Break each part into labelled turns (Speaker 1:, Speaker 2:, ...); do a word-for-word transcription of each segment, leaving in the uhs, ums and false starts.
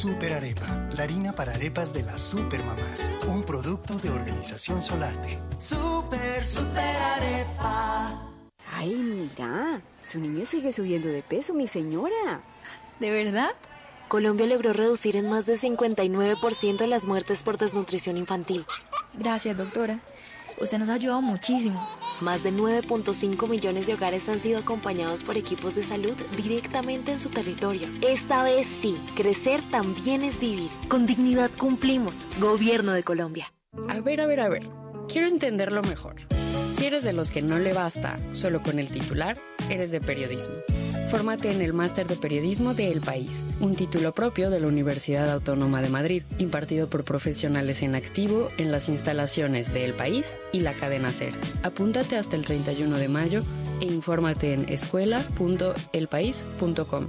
Speaker 1: Super Arepa, la harina para arepas de las supermamás. Un producto de Organización Solarte.
Speaker 2: Super, super arepa.
Speaker 3: Ay, mira, su niño sigue subiendo de peso, mi señora.
Speaker 4: ¿De verdad?
Speaker 3: Colombia logró reducir en más de cincuenta y nueve por ciento las muertes por desnutrición infantil.
Speaker 4: Gracias, doctora. Usted nos ha ayudado muchísimo.
Speaker 3: Más de nueve punto cinco millones de hogares han sido acompañados por equipos de salud directamente en su territorio. Esta vez sí, crecer también es vivir. Con dignidad cumplimos. Gobierno de Colombia.
Speaker 5: A ver, a ver, a ver. Quiero entenderlo mejor. Si eres de los que no le basta solo con el titular, eres de periodismo. Fórmate en el Máster de Periodismo de El País, un título propio de la Universidad Autónoma de Madrid, impartido por profesionales en activo en las instalaciones de El País y la cadena SER. Apúntate hasta el treinta y uno de mayo e infórmate en escuela punto el país punto com.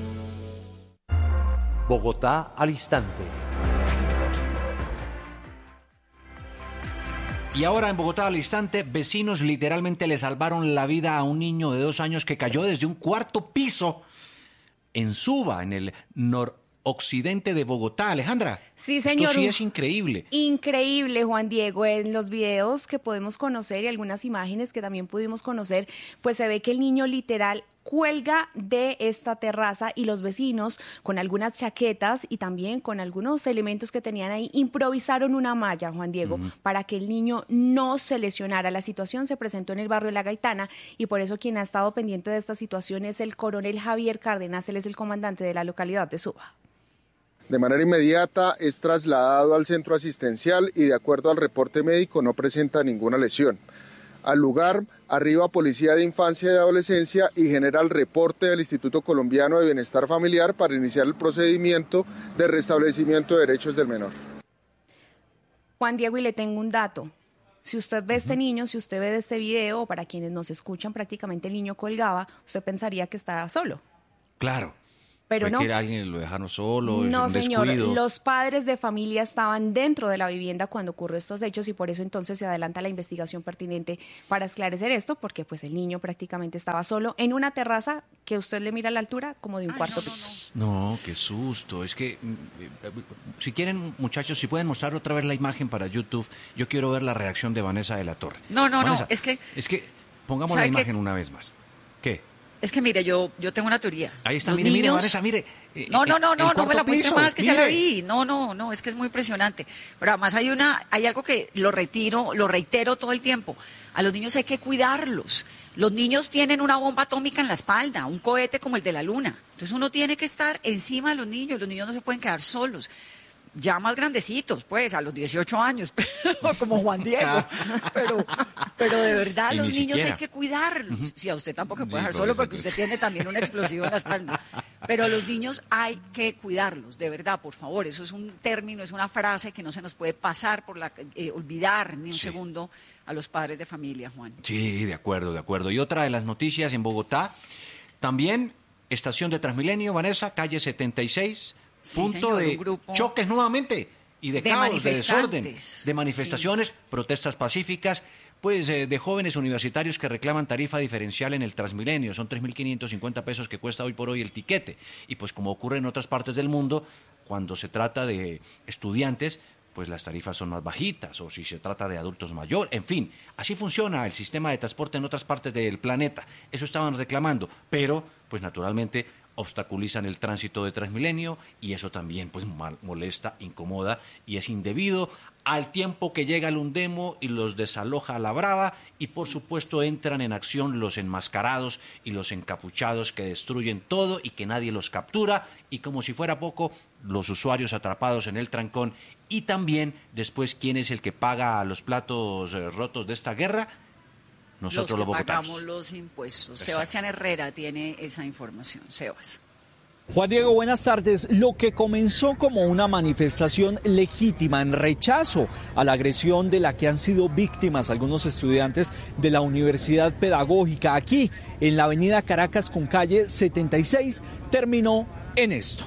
Speaker 6: Bogotá al instante.
Speaker 7: Y ahora en Bogotá al instante, vecinos literalmente le salvaron la vida a un niño de dos años que cayó desde un cuarto piso en Suba, en el noroccidente de Bogotá. Alejandra,
Speaker 8: sí, señor.
Speaker 7: Esto sí es increíble.
Speaker 8: Increíble, Juan Diego. En los videos que podemos conocer y algunas imágenes que también pudimos conocer, pues se ve que el niño literal cuelga de esta terraza y los vecinos, con algunas chaquetas y también con algunos elementos que tenían ahí, improvisaron una malla, Juan Diego, uh-huh. para que el niño no se lesionara. La situación se presentó en el barrio La Gaitana y por eso quien ha estado pendiente de esta situación es el coronel Javier Cárdenas. Él es el comandante de la localidad de Suba.
Speaker 9: De manera inmediata es trasladado al centro asistencial y de acuerdo al reporte médico no presenta ninguna lesión. Al lugar arriba Policía de Infancia y Adolescencia y genera el reporte del Instituto Colombiano de Bienestar Familiar para iniciar el procedimiento de restablecimiento de derechos del menor.
Speaker 8: Juan Diego, y le tengo un dato. Si usted ve uh-huh. este niño, si usted ve este video, para quienes nos escuchan, prácticamente el niño colgaba, usted pensaría que está solo.
Speaker 7: Claro.
Speaker 8: Pero no.
Speaker 7: Que alguien lo dejaron solo,
Speaker 8: no,
Speaker 7: un
Speaker 8: señor,
Speaker 7: descuido.
Speaker 8: Los padres de familia estaban dentro de la vivienda cuando ocurrió estos hechos y por eso entonces se adelanta la investigación pertinente para esclarecer esto, porque pues el niño prácticamente estaba solo en una terraza que usted le mira a la altura como de un Ay, cuarto
Speaker 7: no,
Speaker 8: piso.
Speaker 7: No, no. no, qué susto. Es que, si quieren, muchachos, si pueden mostrar otra vez la imagen para YouTube, yo quiero ver la reacción de Vanessa de la Torre.
Speaker 10: No, no,
Speaker 7: Vanessa,
Speaker 10: no, es que...
Speaker 7: Es que, pongamos la imagen una vez más. ¿Qué?
Speaker 10: Es que mire, yo yo tengo una teoría.
Speaker 7: Ahí está,
Speaker 10: Los
Speaker 7: mire,
Speaker 10: niños...
Speaker 7: mire, Vanessa, mire. Eh,
Speaker 10: no, no, no, no, no me la muestre más, que
Speaker 7: mire.
Speaker 10: ya la vi. No, no, no, es que es muy impresionante. Pero además hay una, hay algo que lo retiro, lo reitero todo el tiempo. A los niños hay que cuidarlos. Los niños tienen una bomba atómica en la espalda, un cohete como el de la luna. Entonces uno tiene que estar encima de los niños. Los niños no se pueden quedar solos. Ya más grandecitos, pues, a los dieciocho años, como Juan Diego. Pero, pero de verdad,
Speaker 7: y
Speaker 10: los niños
Speaker 7: siquiera.
Speaker 10: hay que cuidarlos. Uh-huh. Sí, a usted tampoco puede dejar
Speaker 7: sí,
Speaker 10: solo
Speaker 7: eso,
Speaker 10: porque usted tiene también un explosivo en la espalda. Pero a los niños hay que cuidarlos, de verdad, por favor. Eso es un término, es una frase que no se nos puede pasar por la, eh, olvidar ni un sí. segundo a los padres de familia, Juan.
Speaker 7: Sí, de acuerdo, de acuerdo. Y otra de las noticias en Bogotá, también estación de Transmilenio, Vanessa, calle setenta y seis.
Speaker 10: Sí,
Speaker 7: punto
Speaker 10: señor,
Speaker 7: de
Speaker 10: un grupo
Speaker 7: choques nuevamente y de,
Speaker 10: de
Speaker 7: caos, de desorden, de manifestaciones,
Speaker 10: sí.
Speaker 7: protestas pacíficas, pues eh, de jóvenes universitarios que reclaman tarifa diferencial en el Transmilenio. Son tres mil quinientos cincuenta pesos que cuesta hoy por hoy el tiquete. Y pues como ocurre en otras partes del mundo, cuando se trata de estudiantes, pues las tarifas son más bajitas, o si se trata de adultos mayores, en fin, así funciona el sistema de transporte en otras partes del planeta. Eso estaban reclamando, pero pues naturalmente obstaculizan el tránsito de Transmilenio y eso también pues mal, molesta, incomoda y es indebido, al tiempo que llega el Undemo y los desaloja a la brava y por supuesto entran en acción los enmascarados y los encapuchados que destruyen todo y que nadie los captura y como si fuera poco los usuarios atrapados en el trancón y también después quién es el que paga los platos eh, rotos de esta guerra. Nosotros los,
Speaker 10: los que
Speaker 7: bogotanos.
Speaker 10: pagamos los impuestos.
Speaker 7: Exacto.
Speaker 10: Sebastián Herrera tiene esa información. Sebas.
Speaker 11: Juan Diego, buenas tardes. Lo que comenzó como una manifestación legítima en rechazo a la agresión de la que han sido víctimas algunos estudiantes de la Universidad Pedagógica aquí en la avenida Caracas con calle setenta y seis terminó en esto.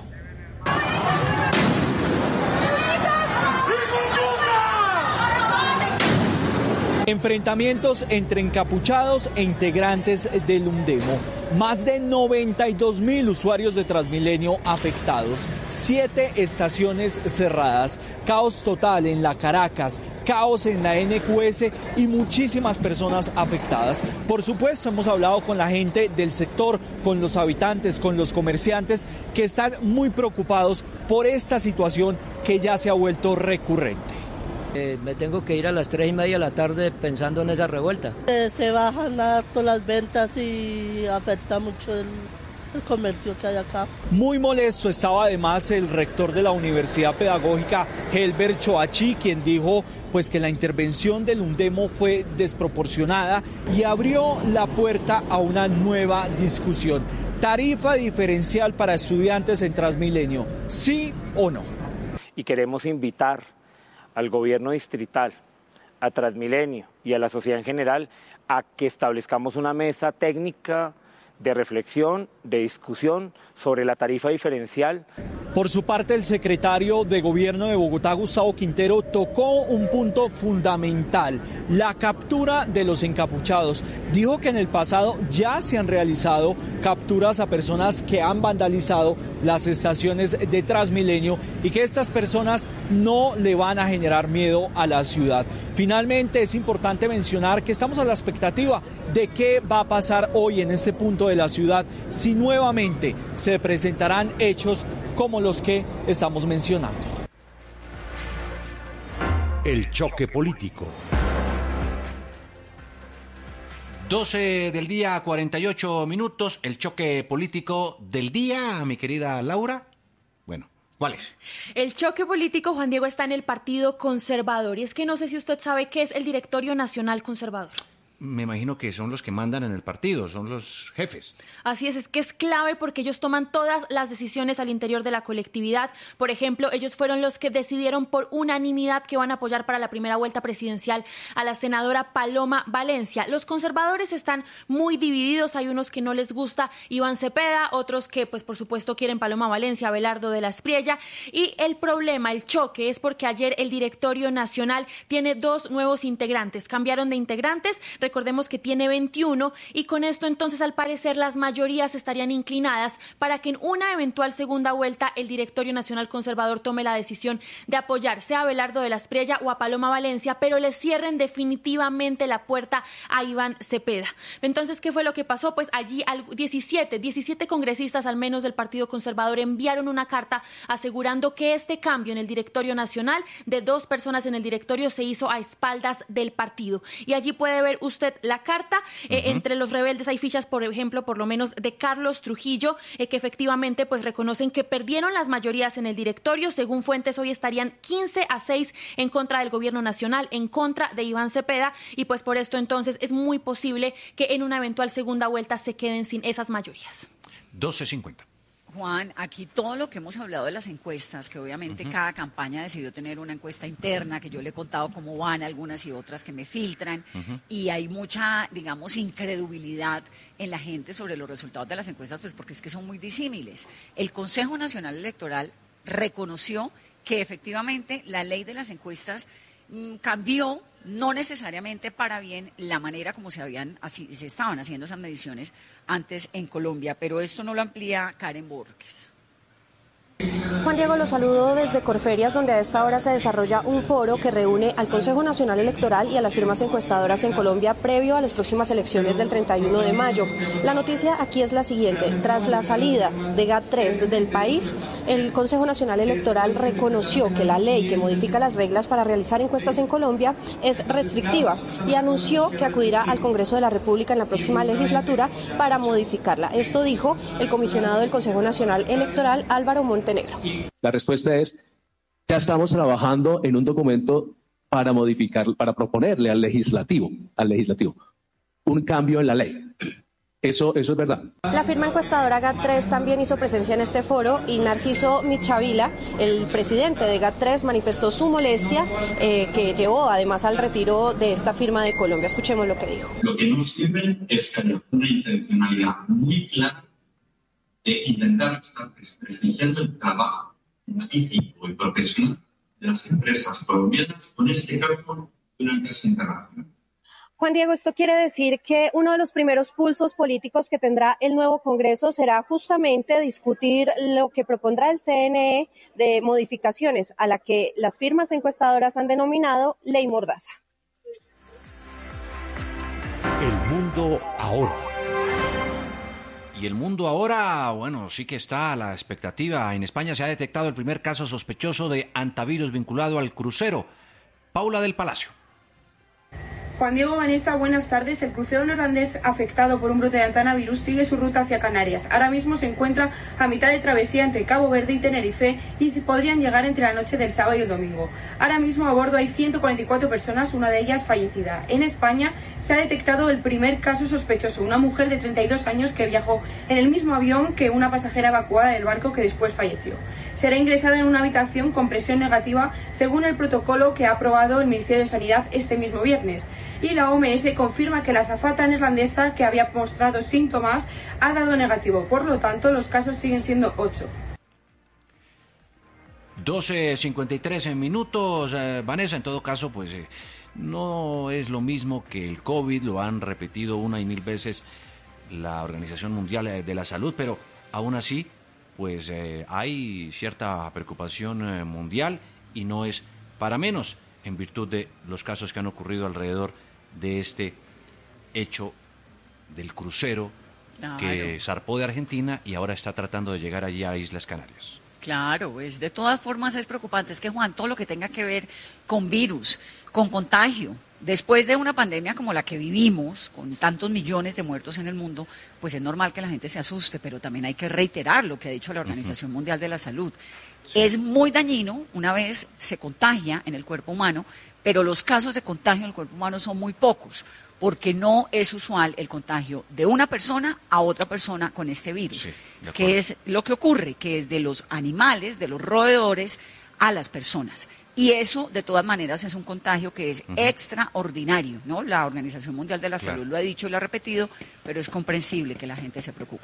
Speaker 11: Enfrentamientos entre encapuchados e integrantes del Undemo. Más de noventa y dos mil usuarios de Transmilenio afectados. Siete estaciones cerradas. Caos total en la Caracas. Caos en la N Q S y muchísimas personas afectadas. Por supuesto, hemos hablado con la gente del sector, con los habitantes, con los comerciantes, que están muy preocupados por esta situación que ya se ha vuelto recurrente.
Speaker 12: Eh, me tengo que ir a las tres y media de la tarde pensando en esa revuelta.
Speaker 13: Eh, se bajan harto las ventas y afecta mucho el, el comercio que hay acá.
Speaker 11: Muy molesto estaba además el rector de la Universidad Pedagógica, Helber Choachi, quien dijo pues que la intervención del Undemo fue desproporcionada y abrió la puerta a una nueva discusión. Tarifa diferencial para estudiantes en Transmilenio, ¿sí o no?
Speaker 14: Y queremos invitar al gobierno distrital, a Transmilenio y a la sociedad en general a que establezcamos una mesa técnica de reflexión, de discusión sobre la tarifa diferencial.
Speaker 11: Por su parte, el secretario de Gobierno de Bogotá, Gustavo Quintero, tocó un punto fundamental, la captura de los encapuchados. Dijo que en el pasado ya se han realizado capturas a personas que han vandalizado las estaciones de Transmilenio y que estas personas no le van a generar miedo a la ciudad. Finalmente, es importante mencionar que estamos a la expectativa de qué va a pasar hoy en este punto de la ciudad, si nuevamente se presentarán hechos como los que estamos mencionando.
Speaker 6: El choque político.
Speaker 7: doce del día, cuarenta y ocho minutos, el choque político del día, mi querida Laura. Bueno, ¿cuál es?
Speaker 8: El choque político, Juan Diego, está en el Partido Conservador. Y es que no sé si usted sabe qué es el Directorio Nacional Conservador.
Speaker 7: Me imagino que son los que mandan en el partido, son los jefes.
Speaker 8: Así es, es que es clave porque ellos toman todas las decisiones al interior de la colectividad. Por ejemplo, ellos fueron los que decidieron por unanimidad que van a apoyar para la primera vuelta presidencial a la senadora Paloma Valencia. Los conservadores están muy divididos, hay unos que no les gusta Iván Cepeda, otros que, pues por supuesto, quieren Paloma Valencia, Abelardo de la Espriella. Y el problema, el choque, es porque ayer el Directorio Nacional tiene dos nuevos integrantes. Cambiaron de integrantes. Recordemos que tiene veintiuno y con esto entonces al parecer las mayorías estarían inclinadas para que en una eventual segunda vuelta el Directorio Nacional Conservador tome la decisión de apoyar sea a Abelardo de la Espriella o a Paloma Valencia, pero le cierren definitivamente la puerta a Iván Cepeda. Entonces, ¿qué fue lo que pasó? Pues allí diecisiete, diecisiete congresistas al menos del Partido Conservador enviaron una carta asegurando que este cambio en el Directorio Nacional de dos personas en el directorio se hizo a espaldas del partido. Y allí puede ver usted la carta. Eh, uh-huh. Entre los rebeldes hay fichas, por ejemplo, por lo menos de Carlos Trujillo, eh, que efectivamente pues reconocen que perdieron las mayorías en el directorio. Según fuentes, hoy estarían quince a seis en contra del gobierno nacional, en contra de Iván Cepeda, y pues por esto entonces es muy posible que en una eventual segunda vuelta se queden sin esas mayorías.
Speaker 7: doce cincuenta.
Speaker 10: Juan, aquí todo lo que hemos hablado de las encuestas, que obviamente uh-huh. cada campaña decidió tener una encuesta interna, que yo le he contado cómo van algunas y otras que me filtran, uh-huh. y hay mucha, digamos, incredulidad en la gente sobre los resultados de las encuestas, pues porque es que son muy disímiles. El Consejo Nacional Electoral reconoció que efectivamente la ley de las encuestas mmm, cambió, no necesariamente para bien, la manera como se habían así, se estaban haciendo esas mediciones antes en Colombia, pero esto no lo amplía Karen Borges.
Speaker 15: Juan Diego, lo saludo desde Corferias, donde a esta hora se desarrolla un foro que reúne al Consejo Nacional Electoral y a las firmas encuestadoras en Colombia previo a las próximas elecciones del treinta y uno de mayo. La noticia aquí es la siguiente. Tras la salida de GAT tres del país, el Consejo Nacional Electoral reconoció que la ley que modifica las reglas para realizar encuestas en Colombia es restrictiva y anunció que acudirá al Congreso de la República en la próxima legislatura para modificarla. Esto dijo el comisionado del Consejo Nacional Electoral, Álvaro Montenegro.
Speaker 16: La respuesta es, ya estamos trabajando en un documento para modificar, para proponerle al legislativo, al legislativo, un cambio en la ley. Eso, eso es verdad.
Speaker 15: La firma encuestadora GAT tres también hizo presencia en este foro y Narciso Michavila, el presidente de GAT tres, manifestó su molestia eh, que llevó además al retiro de esta firma de Colombia. Escuchemos lo que dijo.
Speaker 17: Lo que no sirve es que haya una intencionalidad muy clara de intentar estar desprestigiando el trabajo científico y profesional de las empresas colombianas, con este caso de una empresa internacional.
Speaker 15: Juan Diego, esto quiere decir que uno de los primeros pulsos políticos que tendrá el nuevo Congreso será justamente discutir lo que propondrá el C N E de modificaciones a la que las firmas encuestadoras han denominado Ley Mordaza.
Speaker 6: El mundo ahora.
Speaker 7: Y el mundo ahora, bueno, sí que está a la expectativa. En España se ha detectado el primer caso sospechoso de hantavirus vinculado al crucero. Paula del Palacio.
Speaker 18: Juan Diego, Vanessa, buenas tardes. El crucero neerlandés afectado por un brote de hantavirus sigue su ruta hacia Canarias. Ahora mismo se encuentra a mitad de travesía entre Cabo Verde y Tenerife y podrían llegar entre la noche del sábado y el domingo. Ahora mismo a bordo hay ciento cuarenta y cuatro personas, una de ellas fallecida. En España se ha detectado el primer caso sospechoso, una mujer de treinta y dos años que viajó en el mismo avión que una pasajera evacuada del barco que después falleció. Será ingresada en una habitación con presión negativa según el protocolo que ha aprobado el Ministerio de Sanidad este mismo viernes. Y la O M S confirma que la azafata neerlandesa que había mostrado síntomas ha dado negativo. Por lo tanto, los casos siguen siendo ocho.
Speaker 7: doce cincuenta y tres minutos, eh, Vanessa, en todo caso, pues eh, no es lo mismo que el COVID, lo han repetido una y mil veces la Organización Mundial de la Salud, pero aún así, pues eh, hay cierta preocupación eh, mundial y no es para menos en virtud de los casos que han ocurrido alrededor de este hecho del crucero claro. que zarpó de Argentina y ahora está tratando de llegar allí a Islas Canarias.
Speaker 10: Claro, es de todas formas es preocupante. Es que, Juan, todo lo que tenga que ver con virus, con contagio, después de una pandemia como la que vivimos, con tantos millones de muertos en el mundo, pues es normal que la gente se asuste, pero también hay que reiterar lo que ha dicho la Organización uh-huh. Mundial de la Salud. Sí. Es muy dañino una vez se contagia en el cuerpo humano, pero los casos de contagio en el cuerpo humano son muy pocos, porque no es usual el contagio de una persona a otra persona con este virus, sí, que es lo que ocurre, que es de los animales, de los roedores, a las personas. Y eso, de todas maneras, es un contagio que es uh-huh. extraordinario, ¿no? La Organización Mundial de la claro. Salud lo ha dicho y lo ha repetido, pero es comprensible que la gente se preocupe.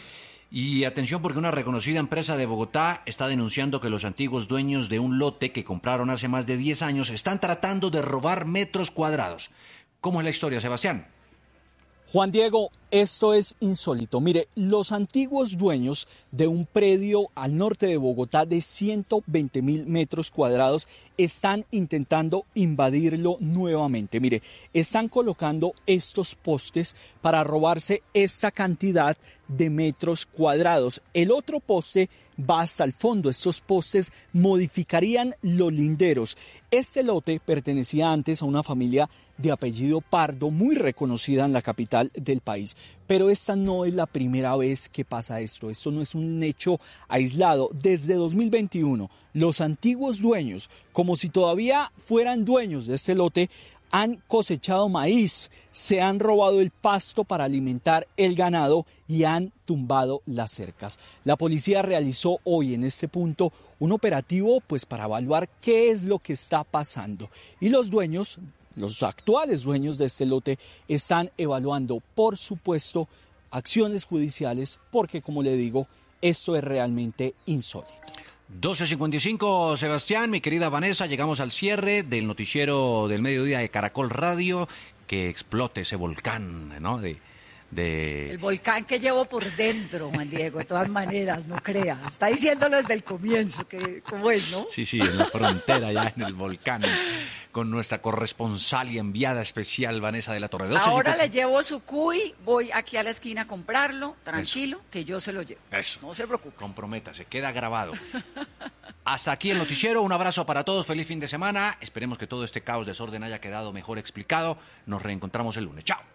Speaker 7: Y atención, porque una reconocida empresa de Bogotá está denunciando que los antiguos dueños de un lote que compraron hace más de diez años están tratando de robar metros cuadrados. ¿Cómo es la historia, Sebastián?
Speaker 11: Juan Diego, esto es insólito. Mire, los antiguos dueños de un predio al norte de Bogotá de ciento veinte mil metros cuadrados están intentando invadirlo nuevamente. Mire, están colocando estos postes para robarse esta cantidad de metros cuadrados. El otro poste va hasta el fondo. Estos postes modificarían los linderos. Este lote pertenecía antes a una familia de apellido Pardo, muy reconocida en la capital del país. Pero esta no es la primera vez que pasa esto. Esto no es un hecho aislado. Desde dos mil veintiuno, los antiguos dueños, como si todavía fueran dueños de este lote, han cosechado maíz, se han robado el pasto para alimentar el ganado y han tumbado las cercas. La policía realizó hoy en este punto un operativo pues para evaluar qué es lo que está pasando. Y los dueños, los actuales dueños de este lote, están evaluando, por supuesto, acciones judiciales porque, como le digo, esto es realmente insólito.
Speaker 7: doce cincuenta y cinco, Sebastián, mi querida Vanessa, llegamos al cierre del noticiero del mediodía de Caracol Radio. Que explote ese volcán, ¿no? De, de...
Speaker 10: El volcán que llevo por dentro, Juan Diego, de todas maneras, no creas. Está diciéndolo desde el comienzo, que cómo es, ¿no?
Speaker 7: Sí, sí, en la frontera, ya en el volcán, con nuestra corresponsal y enviada especial, Vanessa de la Torre. doce,
Speaker 10: Ahora
Speaker 7: cincuenta...
Speaker 10: le llevo su cuy, voy aquí a la esquina a comprarlo, tranquilo, Eso. que yo se lo llevo.
Speaker 7: Eso.
Speaker 10: No se preocupe.
Speaker 7: Comprométase, queda grabado. Hasta aquí el noticiero, un abrazo para todos, feliz fin de semana. Esperemos que todo este caos, desorden haya quedado mejor explicado. Nos reencontramos el lunes. Chao.